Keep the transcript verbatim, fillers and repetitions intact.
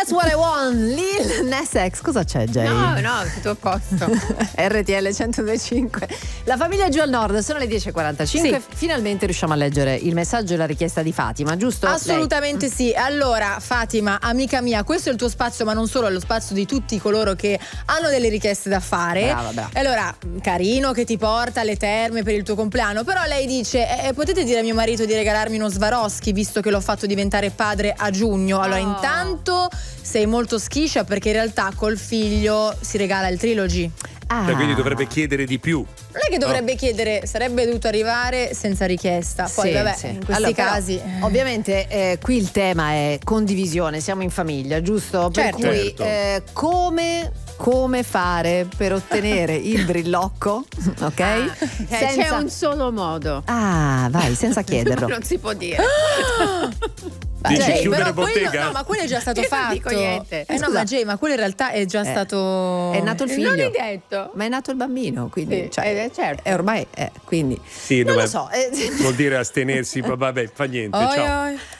That's what I want, Lil Nas X. Cosa c'è, Jay? No, no, tutto a posto. R T L centodue e cinque. La famiglia giù al nord, sono le dieci e quarantacinque. Sì. Finalmente riusciamo a leggere il messaggio e la richiesta di Fatima, giusto? Assolutamente Lei? sì. Allora, Fatima, amica mia, questo è il tuo spazio, ma non solo, è lo spazio di tutti coloro che hanno delle richieste da fare. Brava, brava. E allora, carino che ti porta alle terme per il tuo compleanno, però lei dice: eh, potete dire a mio marito di regalarmi uno Swarovski, visto che l'ho fatto diventare padre a giugno. Allora, Oh. intanto sei molto schiscia, perché in realtà col figlio si regala il trilogy. Ah. Cioè, quindi dovrebbe chiedere di più. Non è che dovrebbe No. chiedere, sarebbe dovuto arrivare senza richiesta. Poi Sì, vabbè, sì. in questi Allora, però, casi ovviamente eh, qui il tema è condivisione, siamo in famiglia, giusto? Certo. Per cui Certo. eh, come come fare per ottenere il brillocco, ok? Eh, C'è un solo modo. Ah, vai, senza chiederlo. Non si può dire. Dici Jay, chiudere però bottega? quello, no, ma quello è già stato Io non fatto. dico niente. Eh no, Scusa. ma Jay, ma quello in realtà è già Eh, stato. È nato il figlio. Non hai detto. Ma è nato il bambino, quindi Sì, cioè, eh, certo. è ormai è, quindi Sì, non no, lo ma so. eh, vuol dire astenersi, ma vabbè, fa niente. Oi, Ciao. oi.